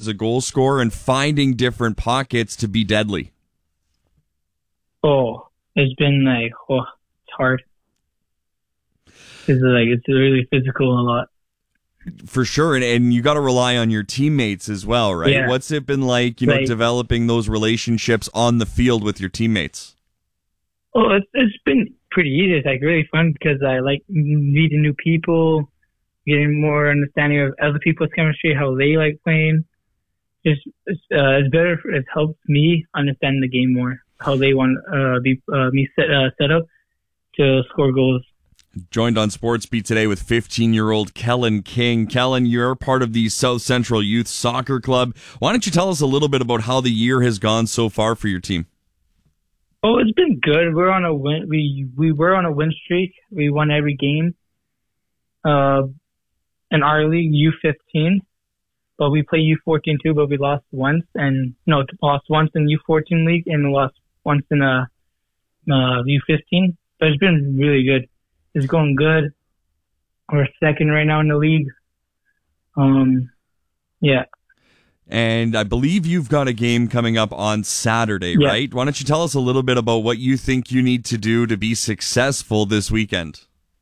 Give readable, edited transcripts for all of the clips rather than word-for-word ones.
a goal scorer and finding different pockets to be deadly? Oh, it's been it's hard. It's really physical a lot. For sure, and you got to rely on your teammates as well, right? Yeah. What's it been like, developing those relationships on the field with your teammates? Oh, it's been pretty easy. It's really fun because I like meeting new people, getting more understanding of other people's chemistry, how they like playing. It's better. It helps me understand the game more, how they want me set up to score goals. Joined on Sports Beat today with 15-year-old Kellen King. Kellen, you're part of the South Central Youth Soccer Club. Why don't you tell us a little bit about how the year has gone so far for your team? Oh, it's been good. We're on a win. We were on a win streak. We won every game. In our league, U15, but we play U14 too. But we lost once, lost once in U14 league and lost once in U15. But it's been really good. It's going good. We're second right now in the league. Yeah. And I believe you've got a game coming up on Saturday, right? Why don't you tell us a little bit about what you think you need to do to be successful this weekend?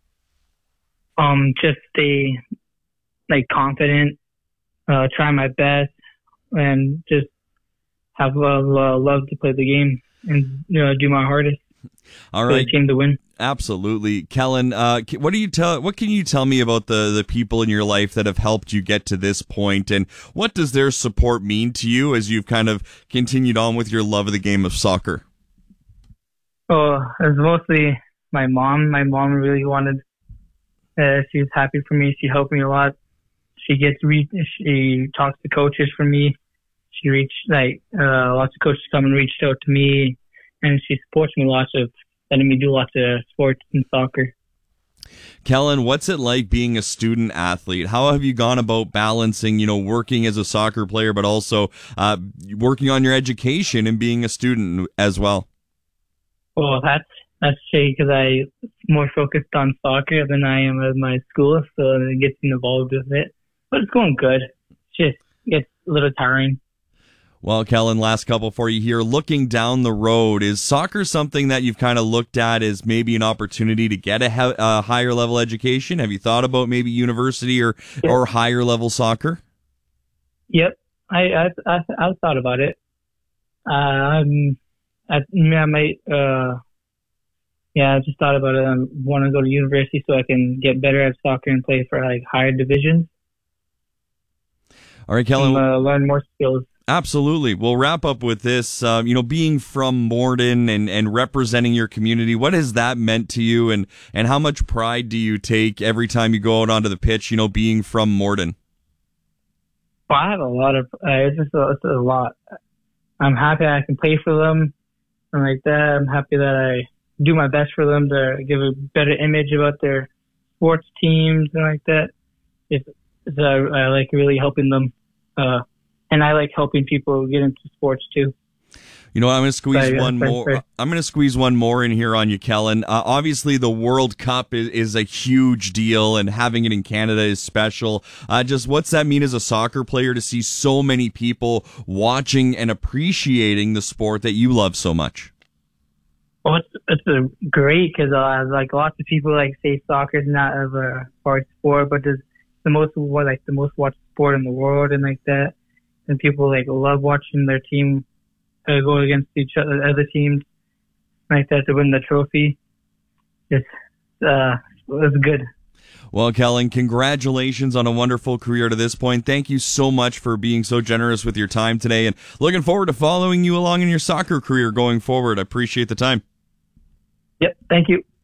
Just stay confident, try my best, and just have love to play the game and do my hardest. All right. For the team to win. Absolutely. Kellen, what can you tell me about the people in your life that have helped you get to this point, and what does their support mean to you as you've kind of continued on with your love of the game of soccer? Oh, it's mostly my mom. My mom really wanted, she was happy for me. She helped me a lot. She talks to coaches for me. She lots of coaches come and reached out to me, and she supports me letting me do lots of sports and soccer. Kellen, what's it like being a student athlete? How have you gone about balancing, working as a soccer player, but also working on your education and being a student as well? Well, that's true because I'm more focused on soccer than I am at my school, so it gets involved with it. But it's going good. It's a little tiring. Well, Kellen, last couple for you here. Looking down the road, is soccer something that you've kind of looked at as maybe an opportunity to get a higher level education? Have you thought about maybe university or higher level soccer? Yep, I've thought about it. I might. I just thought about it. I want to go to university so I can get better at soccer and play for higher divisions. All right, Kellen. Learn more skills. Absolutely. We'll wrap up with this. Being from Morden and representing your community, what has that meant to you, and how much pride do you take every time you go out onto the pitch, being from Morden? Well, I have a lot of, it's a lot. I'm happy I can play for them and like that. I'm happy that I do my best for them to give a better image about their sports teams and like that. I like really helping them. And I like helping people get into sports too. I'm going to squeeze one more. I'm going to squeeze one more in here on you, Kellen. Obviously, the World Cup is a huge deal, and having it in Canada is special. Just what's that mean as a soccer player to see so many people watching and appreciating the sport that you love so much? Well, it's great because lots of people say soccer is not a hard sport, but it's the most watched sport in the world and like that. And people love watching their team go against other teams like that to win the trophy. It's good. Well, Kellen, congratulations on a wonderful career to this point. Thank you so much for being so generous with your time today, and looking forward to following you along in your soccer career going forward. I appreciate the time. Yep, thank you.